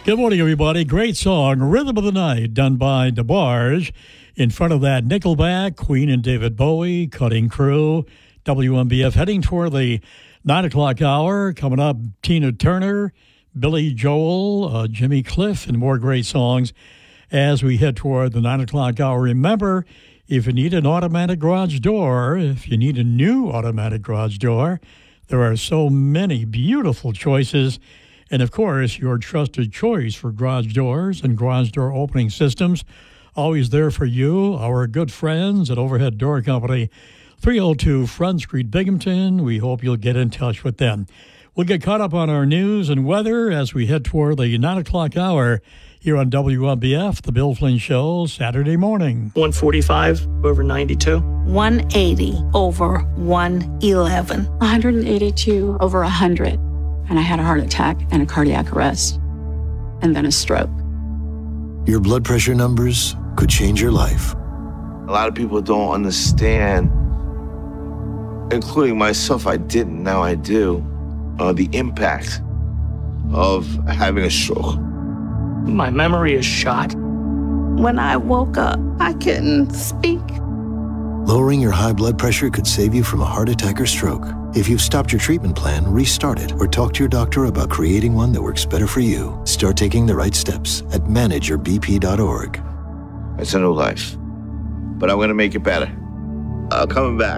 Good morning, everybody. Great song, Rhythm of the Night, done by DeBarge. In front of that, Nickelback, Queen and David Bowie, Cutting Crew, WMBF, heading toward the 9 o'clock hour. Coming up, Tina Turner, Billy Joel, Jimmy Cliff, and more great songs as we head toward the 9 o'clock hour. Remember, if you need an automatic garage door, if you need a new automatic garage door, there are so many beautiful choices. And, of course, your trusted choice for garage doors and garage door opening systems, always there for you, our good friends at Overhead Door Company, 302 Front Street, Binghamton. We hope you'll get in touch with them. We'll get caught up on our news and weather as we head toward the 9 o'clock hour here on WMBF, The Bill Flynn Show, Saturday morning. 145 over 92. 180 over 111. 182 over 100. And I had a heart attack and a cardiac arrest, and then a stroke. Your blood pressure numbers could change your life. A lot of people don't understand, including myself, I didn't, now I do, the impact of having a stroke. My memory is shot. When I woke up, I couldn't speak. Lowering your high blood pressure could save you from a heart attack or stroke. If you've stopped your treatment plan, restart it or talk to your doctor about creating one that works better for you. Start taking the right steps at manageyourbp.org. It's a new life, but I'm going to make it better. Coming back.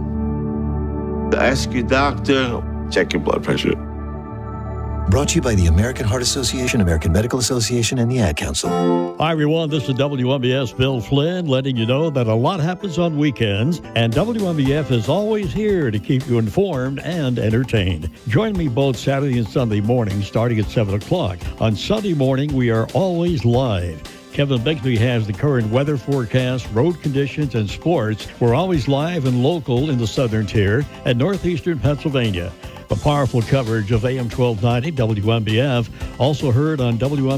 Ask your doctor, check your blood pressure. Brought to you by the American Heart Association, American Medical Association, and the Ad Council. Hi, everyone. This is WMBS Bill Flynn, letting you know that a lot happens on weekends, and WMBF is always here to keep you informed and entertained. Join me both Saturday and Sunday morning, starting at 7 o'clock. On Sunday morning, we are always live. Kevin Bixby has the current weather forecast, road conditions, and sports. We're always live and local in the southern tier and northeastern Pennsylvania. The powerful coverage of AM 1290 WMBF, also heard on WMBF